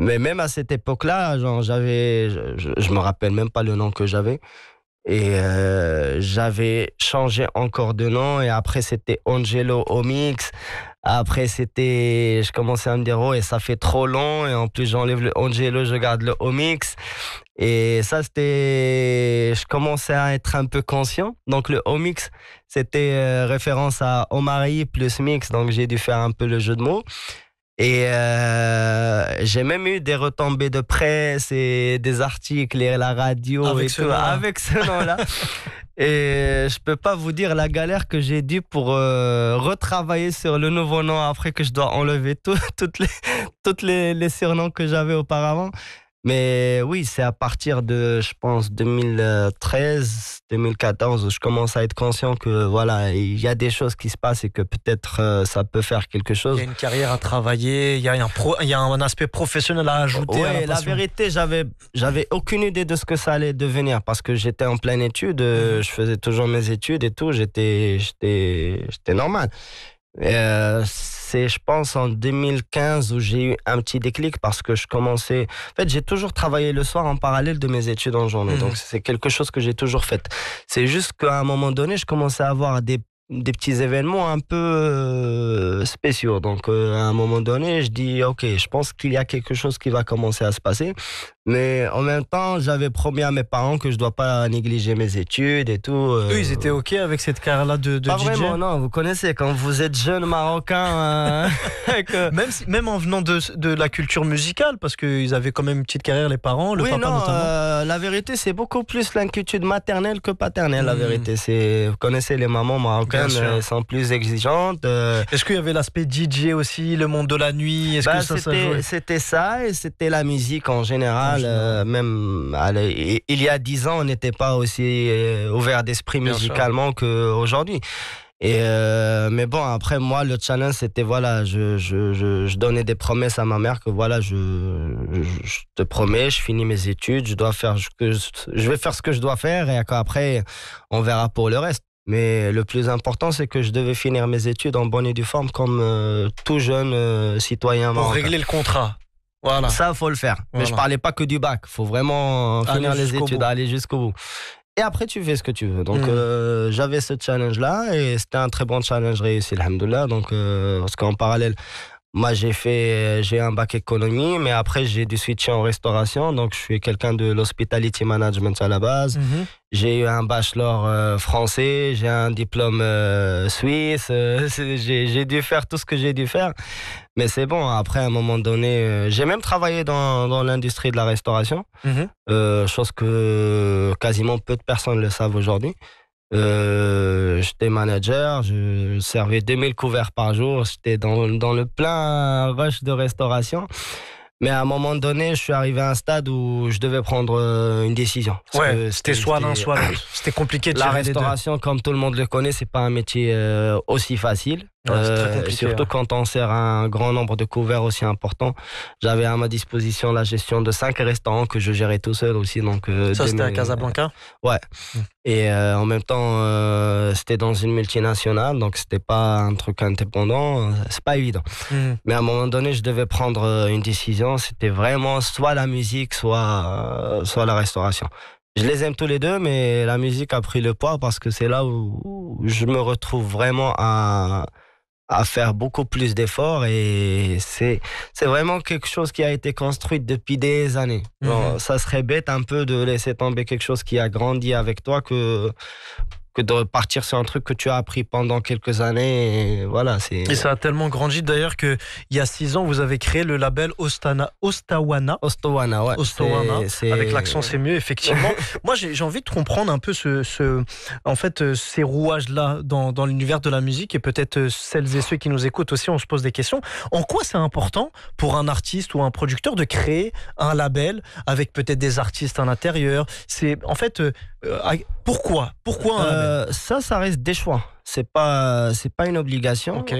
Mais même à cette époque-là, genre, je me rappelle même pas le nom que j'avais. Et j'avais changé encore de nom. Et après, c'était Angelo Omix. Après, je commençais à me dire, oh, et ça fait trop long. Et en plus, j'enlève le Angelo, je garde le Omix. Et ça, je commençais à être un peu conscient. Donc, le Omix, c'était référence à Omari plus Mix. Donc, j'ai dû faire un peu le jeu de mots. Et j'ai même eu des retombées de presse et des articles et la radio avec et tout avec ce nom-là. Et je peux pas vous dire la galère que j'ai dû pour retravailler sur le nouveau nom après que je dois enlever toutes les surnoms que j'avais auparavant. Mais oui, c'est à partir de, je pense, 2013, 2014 où je commence à être conscient que voilà, il y a des choses qui se passent et que peut-être ça peut faire quelque chose. Il y a une carrière à travailler, il y a un aspect professionnel à ajouter. Ouais, à la la vérité, j'avais aucune idée de ce que ça allait devenir parce que j'étais en pleine étude, je faisais toujours mes études et tout, j'étais normal. C'est, je pense, en 2015 où j'ai eu un petit déclic parce que je commençais... En fait, j'ai toujours travaillé le soir en parallèle de mes études en journée. Donc, c'est quelque chose que j'ai toujours fait. C'est juste qu'à un moment donné, je commençais à avoir des petits événements un peu spéciaux. Donc, à un moment donné, je dis, OK, je pense qu'il y a quelque chose qui va commencer à se passer. Mais en même temps, j'avais promis à mes parents que je ne dois pas négliger mes études et tout. Eux, ils étaient OK avec cette carrière-là de pas DJ? Vraiment, non. Vous connaissez, quand vous êtes jeune Marocain... Même en venant de la culture musicale, parce qu'ils avaient quand même une petite carrière, les parents, le papa notamment. La vérité, c'est beaucoup plus l'inquiétude maternelle que paternelle, la vérité. Vous connaissez les mamans marocaines, elles sont plus exigeantes. Est-ce qu'il y avait l'aspect DJ aussi, le monde de la nuit? Est-ce que ça jouait? C'était ça, et c'était la musique en général. Même il y a 10 ans, on n'était pas aussi ouvert d'esprit musicalement qu'aujourd'hui. Et mais bon, après moi, le challenge, c'était voilà, je donnais des promesses à ma mère que voilà, je te promets, je finis mes études, je vais faire ce que je dois faire, et après on verra pour le reste. Mais le plus important, c'est que je devais finir mes études en bonne et due forme comme tout jeune citoyen marocain. Pour régler le contrat. Voilà. Ça, faut le faire. Voilà. Mais je parlais pas que du bac. Faut vraiment finir les études, aller jusqu'au bout. Et après, tu fais ce que tu veux. Donc, j'avais ce challenge-là et c'était un très bon challenge réussi, alhamdoulilah. Donc, parce qu'en parallèle, moi, j'ai un bac économie, mais après, j'ai dû switcher en restauration. Donc, je suis quelqu'un de l'hospitality management à la base. J'ai eu un bachelor français, j'ai un diplôme suisse. J'ai dû faire tout ce que j'ai dû faire. Mais c'est bon, après, à un moment donné, j'ai même travaillé dans l'industrie de la restauration. Chose que quasiment peu de personnes le savent aujourd'hui. J'étais manager, je servais 2000 couverts par jour, j'étais dans le plein rush de restauration. Mais à un moment donné, je suis arrivé à un stade où je devais prendre une décision. C'était soit l'un, soit l'autre. C'était compliqué de gérer les deux. La restauration, comme tout le monde le connaît, c'est pas un métier aussi facile. Surtout quand on sert un grand nombre de couverts aussi importants. J'avais à ma disposition la gestion de 5 restaurants que je gérais tout seul aussi. Donc, ça, c'était à Casablanca? Ouais. Et en même temps, c'était dans une multinationale, donc c'était pas un truc indépendant. C'est pas évident. Mais à un moment donné, je devais prendre une décision. C'était vraiment soit la musique, soit la restauration. Je les aime tous les deux, mais la musique a pris le poids parce que c'est là où je me retrouve vraiment à faire beaucoup plus d'efforts, et c'est vraiment quelque chose qui a été construit depuis des années. Alors, ça serait bête un peu de laisser tomber quelque chose qui a grandi avec toi que de partir sur un truc que tu as appris pendant quelques années. Et voilà, et ça a tellement grandi d'ailleurs qu'il y a 6 ans, vous avez créé le label Ostawana. Ostawana, ouais. Ostawana, avec l'accent, c'est mieux, effectivement. Moi, j'ai envie de comprendre un peu ces rouages-là dans l'univers de la musique, et peut-être celles et ceux qui nous écoutent aussi, on se pose des questions. En quoi c'est important pour un artiste ou un producteur de créer un label avec peut-être des artistes à l'intérieur? C'est en fait pourquoi un label? Ça reste des choix. C'est pas une obligation. Okay.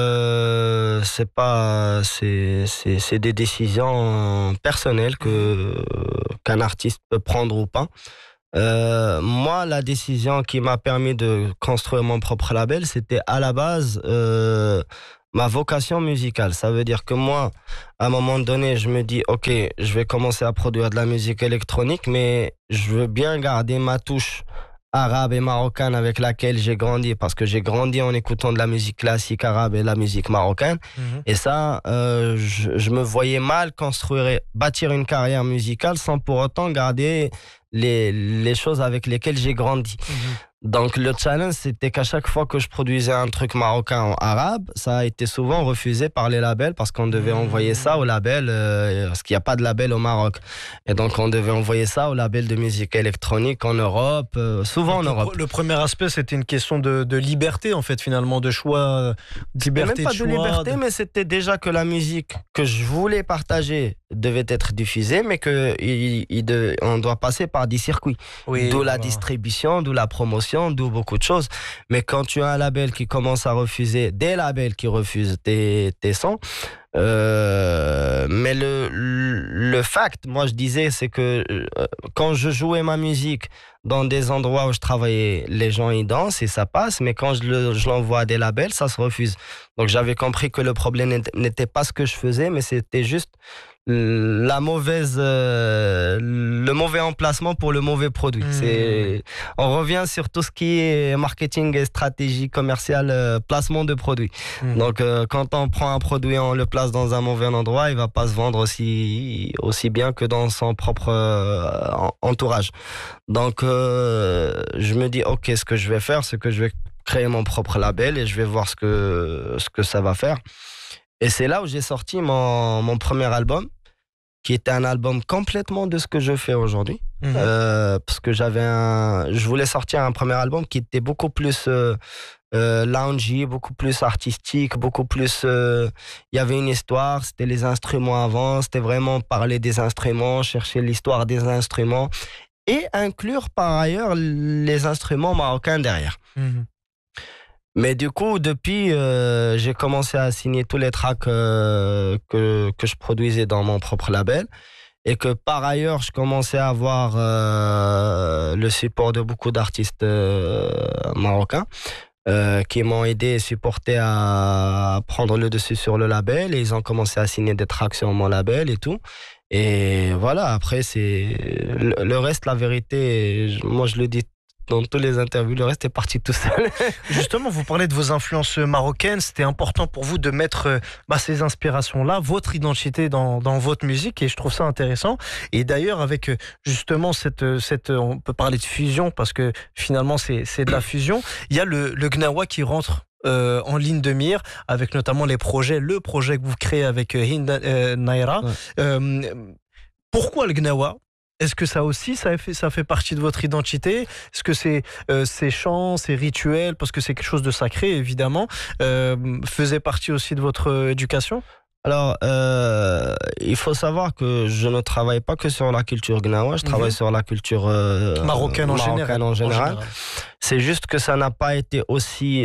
C'est des décisions personnelles qu'un artiste peut prendre ou pas. Moi, la décision qui m'a permis de construire mon propre label, c'était à la base ma vocation musicale. Ça veut dire que moi, à un moment donné, je me dis, ok, je vais commencer à produire de la musique électronique, mais je veux bien garder ma touche arabe et marocaine avec laquelle j'ai grandi, parce que j'ai grandi en écoutant de la musique classique arabe et la musique marocaine. Et ça, je me voyais mal bâtir une carrière musicale sans pour autant garder les choses avec lesquelles j'ai grandi. Donc le challenge, c'était qu'à chaque fois que je produisais un truc marocain en arabe, ça a été souvent refusé par les labels parce qu'on devait envoyer ça au label, parce qu'il n'y a pas de label au Maroc. Et donc on devait envoyer ça au label de musique électronique en Europe, souvent donc en Europe. Le premier aspect, c'était une question de liberté, en fait, finalement, de choix, liberté Même pas de choix. De liberté, mais c'était déjà que la musique que je voulais partager devait être diffusée, mais on doit passer par des circuits. Oui, d'où voilà. La distribution, d'où la promotion, d'où beaucoup de choses. Mais quand tu as un label qui commence à refuser, des labels qui refusent tes sons, mais le fact, moi je disais, c'est que quand je jouais ma musique dans des endroits où je travaillais, les gens y dansent et ça passe, mais quand je l'envoie à des labels, ça se refuse. Donc j'avais compris que le problème n'était pas ce que je faisais, mais c'était juste le mauvais emplacement pour le mauvais produit. On revient sur tout ce qui est marketing et stratégie commerciale, placement de produits. Donc quand on prend un produit, on le place dans un mauvais endroit, il va pas se vendre aussi bien que dans son propre entourage. Donc je me dis, ok, ce que je vais faire, c'est que je vais créer mon propre label et je vais voir ce que ça va faire. Et c'est là où j'ai sorti mon premier album, qui était un album complètement de ce que je fais aujourd'hui. Parce que je voulais sortir un premier album qui était beaucoup plus loungy, beaucoup plus artistique, beaucoup plus... Il y avait une histoire, c'était les instruments avant, c'était vraiment parler des instruments, chercher l'histoire des instruments et inclure par ailleurs les instruments marocains derrière. Mais du coup, depuis, j'ai commencé à signer tous les tracks que je produisais dans mon propre label. Et que par ailleurs, je commençais à avoir le support de beaucoup d'artistes marocains qui m'ont aidé et supporté à prendre le dessus sur le label. Et ils ont commencé à signer des tracks sur mon label et tout. Et voilà, après, c'est le reste, la vérité, moi je le dis dans toutes les interviews, le reste est parti tout seul. Justement, vous parlez de vos influences marocaines. C'était important pour vous de mettre ces inspirations-là, votre identité dans votre musique, et je trouve ça intéressant. Et d'ailleurs, avec justement cette, on peut parler de fusion, parce que finalement, c'est de la fusion. Il y a le Gnawa qui rentre en ligne de mire, avec notamment le projet que vous créez avec Hind Naira. Ouais. Pourquoi le Gnawa ? Est-ce que ça aussi, ça fait partie de votre identité ? Est-ce que ces chants, ces rituels, parce que c'est quelque chose de sacré, évidemment, faisaient partie aussi de votre éducation ? Alors, il faut savoir que je ne travaille pas que sur la culture gnawa, je travaille sur la culture marocaine en général. C'est juste que ça n'a pas été aussi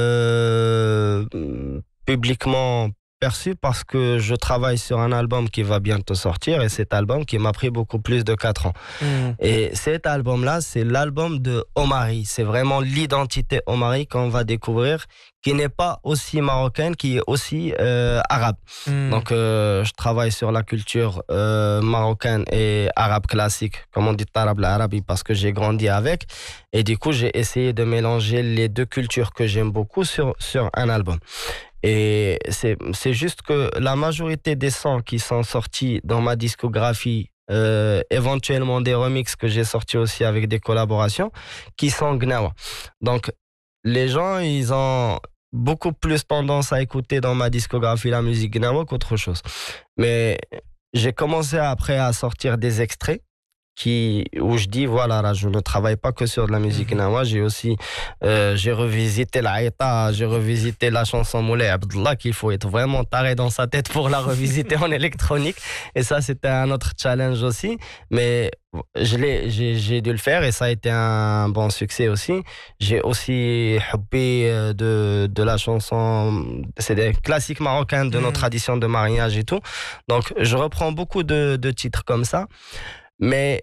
publiquement perçu parce que je travaille sur un album qui va bientôt sortir, et cet album qui m'a pris beaucoup plus de 4 ans. Et cet album-là, c'est l'album de Omari. C'est vraiment l'identité Omari qu'on va découvrir, qui n'est pas aussi marocaine, qui est aussi arabe. Donc je travaille sur la culture marocaine et arabe classique, comme on dit arabe l'arabi, parce que j'ai grandi avec, et du coup j'ai essayé de mélanger les deux cultures que j'aime beaucoup sur un album. Et c'est juste que la majorité des sons qui sont sortis dans ma discographie, éventuellement des remixes que j'ai sortis aussi avec des collaborations, qui sont gnawa. Donc les gens, ils ont beaucoup plus tendance à écouter dans ma discographie la musique gnawa qu'autre chose. Mais j'ai commencé après à sortir des extraits où je dis, voilà, là, je ne travaille pas que sur de la musique gnawa, j'ai aussi j'ai revisité l'Aïta, j'ai revisité la chanson Moulay Abdallah, qu'il faut être vraiment taré dans sa tête pour la revisiter en électronique, et ça c'était un autre challenge aussi, mais j'ai dû le faire et ça a été un bon succès aussi. J'ai aussi hobby de la chanson, c'est des classiques marocains de nos traditions de mariage et tout, donc je reprends beaucoup de titres comme ça. Mais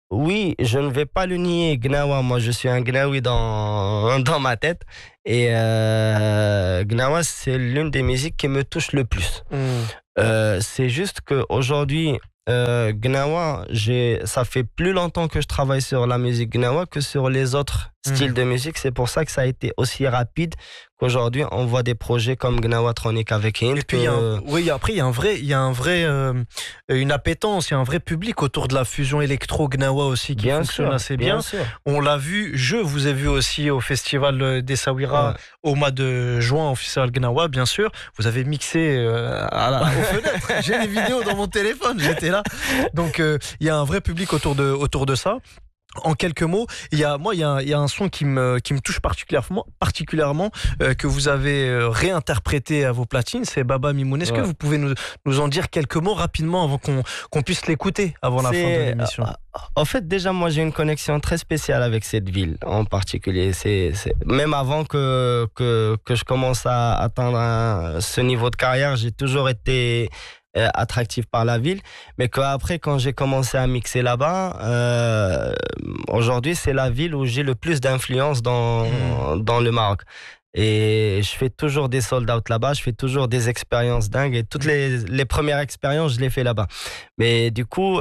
Oui, je ne vais pas le nier, Gnawa. Moi, je suis un Gnawi dans ma tête. Et Gnawa, c'est l'une des musiques qui me touche le plus. C'est juste qu'aujourd'hui, Gnawa, ça fait plus longtemps que je travaille sur la musique Gnawa que sur les autres styles de musique. C'est pour ça que ça a été aussi rapide qu'aujourd'hui on voit des projets comme Gnawatronic avec Hint. Et puis après il y a une appétence, il y a un vrai public autour de la fusion électro Gnawa aussi qui fonctionne assez bien. On l'a vu, je vous ai vu aussi au festival d'Essaouira au mois de juin au festival Gnawa, bien sûr. Vous avez mixé aux fenêtres. J'ai les vidéos dans mon téléphone, j'étais là. Donc il y a un vrai public autour de ça. En quelques mots, il y a un son qui me touche particulièrement que vous avez réinterprété à vos platines, c'est Baba Mimoun. Est-ce que vous pouvez nous en dire quelques mots rapidement avant qu'on puisse l'écouter avant la fin de l'émission? En fait, déjà, moi, j'ai une connexion très spéciale avec cette ville en particulier. Même avant que je commence à atteindre ce niveau de carrière, j'ai toujours été attractif par la ville, mais qu'après quand j'ai commencé à mixer là-bas, aujourd'hui c'est la ville où j'ai le plus d'influence dans le Maroc. Et je fais toujours des sold out là-bas, je fais toujours des expériences dingues et toutes les premières expériences je les fais là-bas. Mais du coup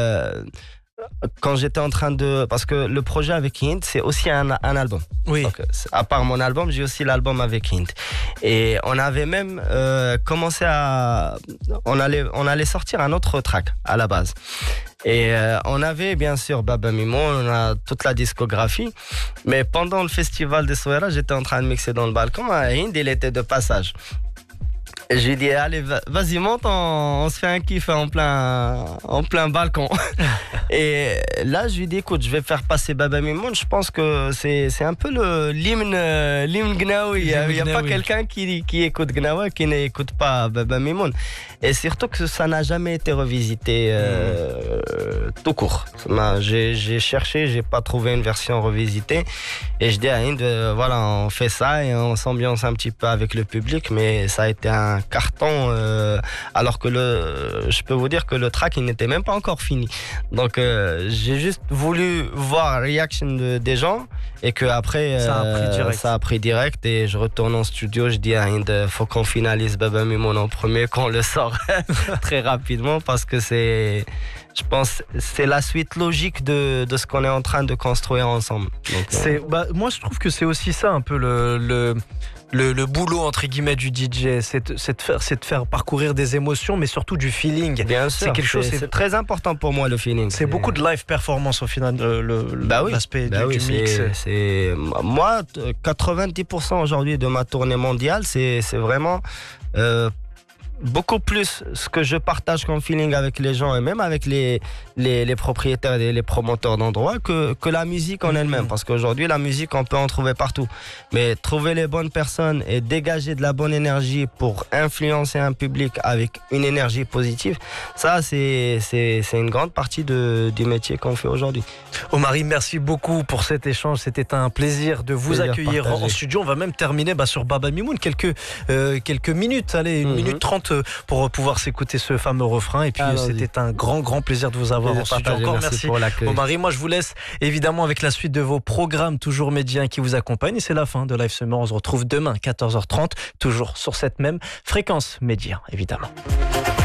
quand j'étais en train parce que le projet avec Hint, c'est aussi un album. Oui. Donc, à part mon album, j'ai aussi l'album avec Hint. Et on avait même commencé on allait sortir un autre track à la base. Et on avait bien sûr Baba Mimoun, on a toute la discographie. Mais pendant le festival des Souera, j'étais en train de mixer dans le balcon. Hint, il était de passage. Et je lui ai dit, allez, vas-y, monte, on se fait un kiff en plein balcon. Et là, je lui ai dit, écoute, je vais faire passer Baba Mimoun. Je pense que c'est un peu l'hymne Gnawi. Il n'y a pas quelqu'un qui écoute Gnawa qui n'écoute pas Baba Mimoun. Et surtout que ça n'a jamais été revisité tout court. J'ai cherché, j'ai pas trouvé une version revisitée. Et je dis à Hind, voilà, on fait ça et on s'ambiance un petit peu avec le public, mais ça a été un carton, alors que je peux vous dire que le track il n'était même pas encore fini. Donc j'ai juste voulu voir la réaction des gens et que après ça a pris direct et je retourne en studio, je dis à Hind, faut qu'on finalise Baba Mimoun en premier, qu'on le sort très rapidement parce que je pense c'est la suite logique de ce qu'on est en train de construire ensemble. Donc, moi je trouve que c'est aussi ça un peu le boulot entre guillemets du DJ, c'est de faire parcourir des émotions, mais surtout du feeling. Bien sûr, c'est très important pour moi le feeling. C'est beaucoup de live performance au final, l'aspect du mix. Moi, 90% aujourd'hui de ma tournée mondiale, c'est vraiment beaucoup plus ce que je partage comme feeling avec les gens et même avec les propriétaires et les promoteurs d'endroits que la musique en elle-même. Parce qu'aujourd'hui, la musique, on peut en trouver partout. Mais trouver les bonnes personnes et dégager de la bonne énergie pour influencer un public avec une énergie positive, ça, c'est une grande partie du métier qu'on fait aujourd'hui. Omari, merci beaucoup pour cet échange. C'était un plaisir de vous accueillir en studio. On va même terminer sur Baba Mimoun. Quelques minutes, allez, 1 minute 30 pour pouvoir s'écouter ce fameux refrain. Et puis c'était un grand plaisir de vous avoir en studio. Encore merci pour l'accueil. Omari, moi je vous laisse évidemment avec la suite de vos programmes toujours médias qui vous accompagnent. Et c'est la fin de Live Summer. On se retrouve demain 14h30, toujours sur cette même fréquence média, évidemment.